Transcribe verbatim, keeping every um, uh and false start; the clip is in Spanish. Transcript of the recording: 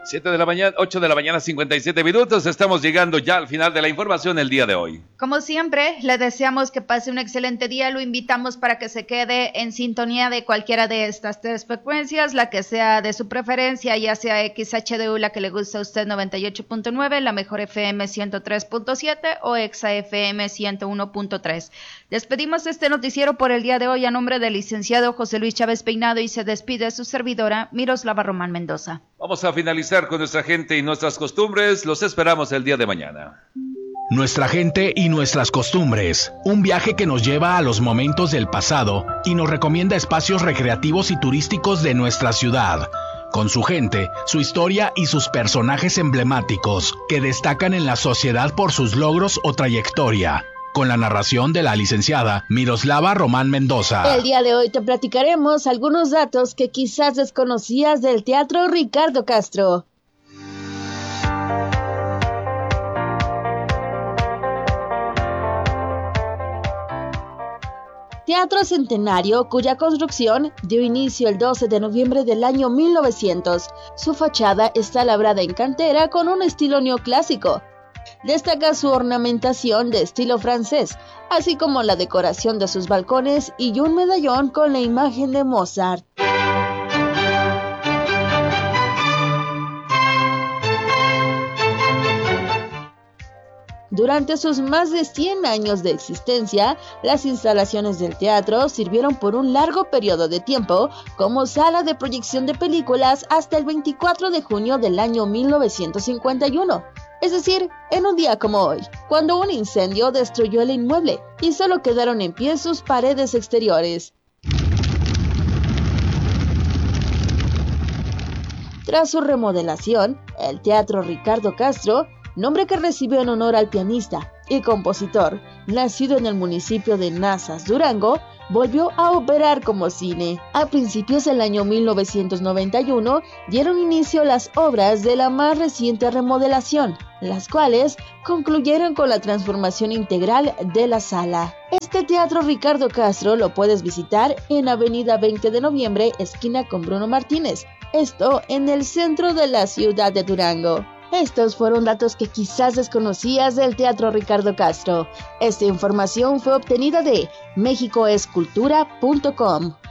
siete de la mañana, ocho de la mañana, cincuenta y siete minutos. Estamos llegando ya al final de la información el día de hoy. Como siempre, le deseamos que pase un excelente día. Lo invitamos para que se quede en sintonía de cualquiera de estas tres frecuencias, la que sea de su preferencia, ya sea X H D U, la que le gusta a usted, noventa y ocho punto nueve, la mejor F M ciento tres punto siete o Exa F M ciento uno punto tres. Despedimos este noticiero por el día de hoy a nombre del licenciado José Luis Chávez Peinado y se despide su servidora, Miroslava Román Mendoza. Vamos a finalizar con nuestra gente y nuestras costumbres. Los esperamos el día de mañana. Nuestra gente y nuestras costumbres. Un viaje que nos lleva a los momentos del pasado y nos recomienda espacios recreativos y turísticos de nuestra ciudad, con su gente, su historia y sus personajes emblemáticos que destacan en la sociedad por sus logros o trayectoria. Con la narración de la licenciada Miroslava Román Mendoza. El día de hoy te platicaremos algunos datos que quizás desconocías del Teatro Ricardo Castro. Teatro Centenario, cuya construcción dio inicio el doce de noviembre del año mil novecientos. Su fachada está labrada en cantera con un estilo neoclásico. Destaca su ornamentación de estilo francés, así como la decoración de sus balcones y un medallón con la imagen de Mozart. Durante sus más de cien años de existencia, las instalaciones del teatro sirvieron por un largo periodo de tiempo como sala de proyección de películas hasta el veinticuatro de junio del año mil novecientos cincuenta y uno. Es decir, en un día como hoy, cuando un incendio destruyó el inmueble y solo quedaron en pie sus paredes exteriores. Tras su remodelación, el Teatro Ricardo Castro, nombre que recibió en honor al pianista y compositor, nacido en el municipio de Nazas, Durango, volvió a operar como cine. A principios del año mil novecientos noventa y uno dieron inicio las obras de la más reciente remodelación, las cuales concluyeron con la transformación integral de la sala. Este Teatro Ricardo Castro lo puedes visitar en Avenida veinte de noviembre, esquina con Bruno Martínez, esto en el centro de la ciudad de Durango. Estos fueron datos que quizás desconocías del Teatro Ricardo Castro. Esta información fue obtenida de mexico es cultura punto com.